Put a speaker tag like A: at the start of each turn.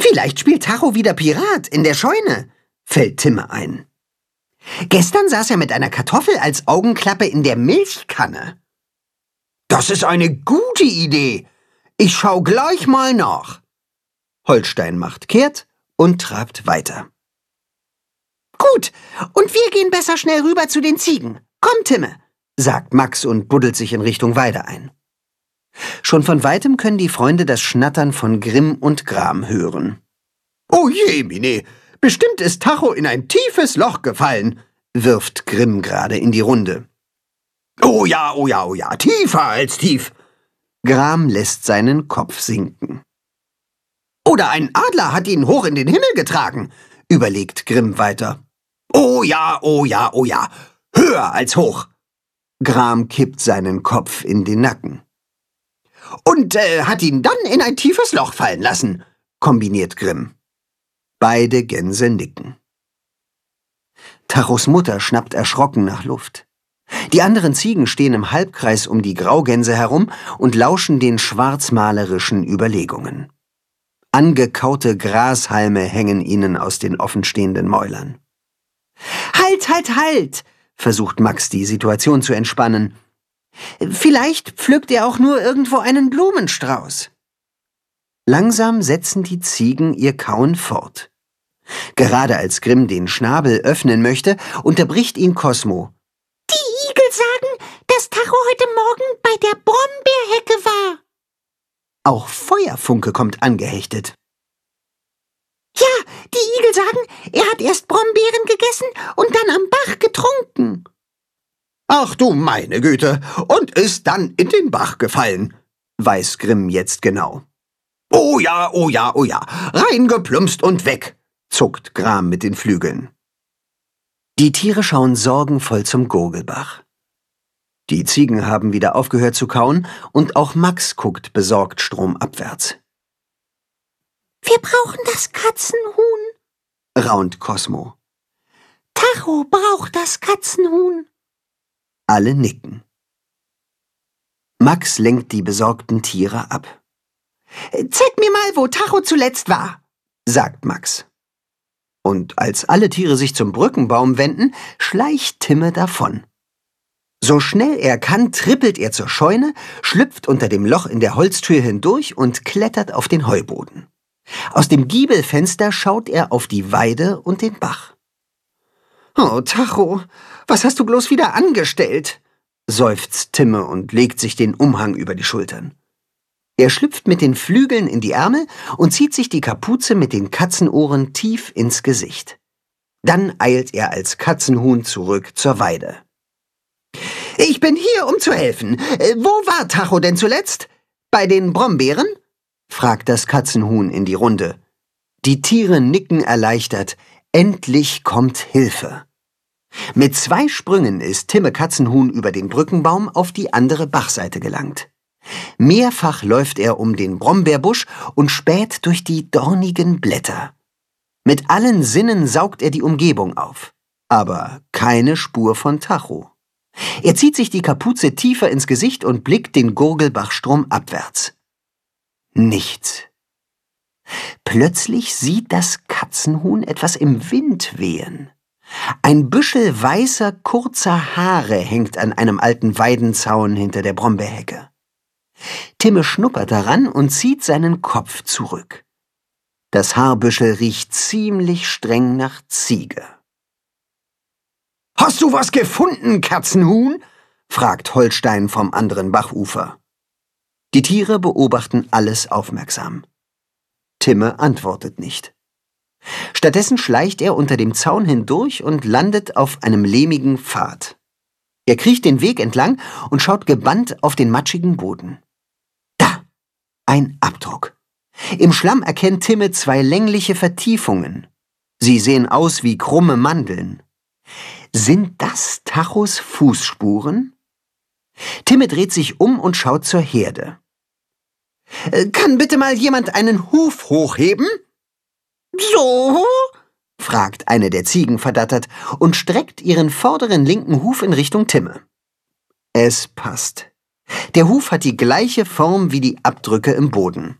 A: Vielleicht spielt Tacho wieder Pirat in der Scheune, fällt Timme ein. Gestern saß er mit einer Kartoffel als Augenklappe in der Milchkanne. Das ist eine gute Idee. Ich schau gleich mal nach. Holstein macht kehrt und trabt weiter. Gut, und wir gehen besser schnell rüber zu den Ziegen. Komm, Timme, sagt Max und buddelt sich in Richtung Weide ein. Schon von weitem können die Freunde das Schnattern von Grimm und Gram hören. Oh je, Mine, bestimmt ist Tacho in ein tiefes Loch gefallen, wirft Grimm gerade in die Runde. Oh ja, oh ja, oh ja, tiefer als tief. Gram lässt seinen Kopf sinken. Oder ein Adler hat ihn hoch in den Himmel getragen, überlegt Grimm weiter. Oh ja, oh ja, oh ja, höher als hoch. Gram kippt seinen Kopf in den Nacken. Und hat ihn dann in ein tiefes Loch fallen lassen, kombiniert Grimm. Beide Gänse nicken. Tachos Mutter schnappt erschrocken nach Luft. Die anderen Ziegen stehen im Halbkreis um die Graugänse herum und lauschen den schwarzmalerischen Überlegungen. Angekaute Grashalme hängen ihnen aus den offenstehenden Mäulern. Halt, halt, halt, versucht Max, die Situation zu entspannen. Vielleicht pflückt er auch nur irgendwo einen Blumenstrauß. Langsam setzen die Ziegen ihr Kauen fort. Gerade als Grimm den Schnabel öffnen möchte, unterbricht ihn Cosmo. Die Igel sagen, dass Tacho heute Morgen bei der Brombeerhecke war. Auch Feuerfunke kommt angehechtet. Ja, die Igel sagen, er hat erst Brombeeren gegessen und dann am Bach getrunken. Ach du meine Güte, und ist dann in den Bach gefallen, weiß Grimm jetzt genau. Oh ja, oh ja, oh ja, reingeplumpst und weg, zuckt Gram mit den Flügeln. Die Tiere schauen sorgenvoll zum Gurgelbach. Die Ziegen haben wieder aufgehört zu kauen und auch Max guckt besorgt stromabwärts. Wir brauchen das Katzenhuhn, raunt Cosmo. Tacho braucht das Katzenhuhn. Alle nicken. Max lenkt die besorgten Tiere ab. Zeig mir mal, wo Tacho zuletzt war, sagt Max. Und als alle Tiere sich zum Brückenbaum wenden, schleicht Timme davon. So schnell er kann, trippelt er zur Scheune, schlüpft unter dem Loch in der Holztür hindurch und klettert auf den Heuboden. Aus dem Giebelfenster schaut er auf die Weide und den Bach. »Oh, Tacho, was hast du bloß wieder angestellt?« seufzt Timme und legt sich den Umhang über die Schultern. Er schlüpft mit den Flügeln in die Ärmel und zieht sich die Kapuze mit den Katzenohren tief ins Gesicht. Dann eilt er als Katzenhuhn zurück zur Weide. »Ich bin hier, um zu helfen. Wo war Tacho denn zuletzt? Bei den Brombeeren?« fragt das Katzenhuhn in die Runde. Die Tiere nicken erleichtert. Endlich kommt Hilfe. Mit 2 Sprüngen ist Timme Katzenhuhn über den Brückenbaum auf die andere Bachseite gelangt. Mehrfach läuft er um den Brombeerbusch und späht durch die dornigen Blätter. Mit allen Sinnen saugt er die Umgebung auf. Aber keine Spur von Tacho. Er zieht sich die Kapuze tiefer ins Gesicht und blickt den Gurgelbach stromabwärts. Nichts. Plötzlich sieht das Katzenhuhn etwas im Wind wehen. Ein Büschel weißer, kurzer Haare hängt an einem alten Weidenzaun hinter der Brombeerhecke. Timme schnuppert daran und zieht seinen Kopf zurück. Das Haarbüschel riecht ziemlich streng nach Ziege. »Hast du was gefunden, Katzenhuhn?« fragt Holstein vom anderen Bachufer. Die Tiere beobachten alles aufmerksam. Timme antwortet nicht. Stattdessen schleicht er unter dem Zaun hindurch und landet auf einem lehmigen Pfad. Er kriecht den Weg entlang und schaut gebannt auf den matschigen Boden. Da! Ein Abdruck. Im Schlamm erkennt Timme 2 längliche Vertiefungen. Sie sehen aus wie krumme Mandeln. Sind das Tachos Fußspuren? Timme dreht sich um und schaut zur Herde. »Kann bitte mal jemand einen Huf hochheben?« »So?« fragt eine der Ziegen verdattert und streckt ihren vorderen linken Huf in Richtung Timme. Es passt. Der Huf hat die gleiche Form wie die Abdrücke im Boden.